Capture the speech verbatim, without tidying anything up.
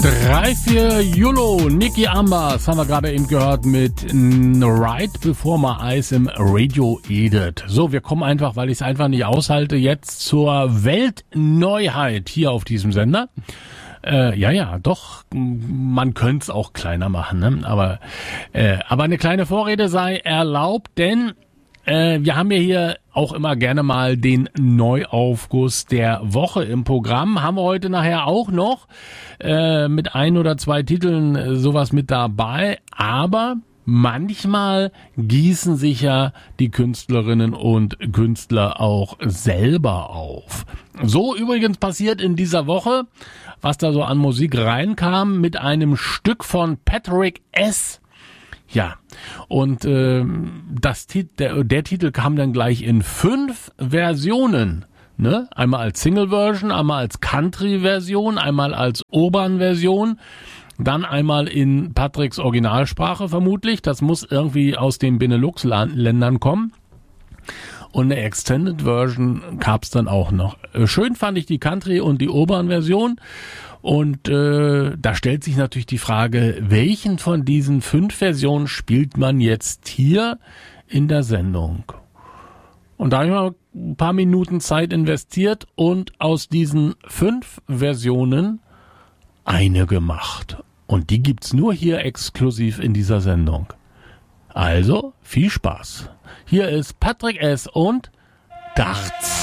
drei vier Julo, Nicky Ambers haben wir gerade eben gehört mit Right Before My Eyes im Radio Edit. So, wir kommen einfach, weil ich es einfach nicht aushalte, jetzt zur Weltneuheit hier auf diesem Sender. Äh, ja, ja, doch, man könnte es auch kleiner machen, ne? aber, äh, aber eine kleine Vorrede sei erlaubt, denn äh, wir haben ja hier auch immer gerne mal den Neuaufguss der Woche im Programm. Haben wir heute nachher auch noch äh, mit ein oder zwei Titeln äh, sowas mit dabei. Aber manchmal gießen sich ja die Künstlerinnen und Künstler auch selber auf. So übrigens passiert in dieser Woche, was da so an Musik reinkam, mit einem Stück von Patrick S. Ja, und äh, das, der, der Titel kam dann gleich in fünf Versionen. Ne? Einmal als Single-Version, einmal als Country-Version, einmal als Urban-Version, dann einmal in Patricks Originalsprache vermutlich. Das muss irgendwie aus den Benelux-Ländern kommen. Und eine Extended Version gab's dann auch noch. Schön fand ich die Country- und die Urban-Version. Und äh, da stellt sich natürlich die Frage, welchen von diesen fünf Versionen spielt man jetzt hier in der Sendung? Und da habe ich mal ein paar Minuten Zeit investiert und aus diesen fünf Versionen eine gemacht. Und die gibt's nur hier exklusiv in dieser Sendung. Also, viel Spaß. Hier ist Patrick S. und Darts.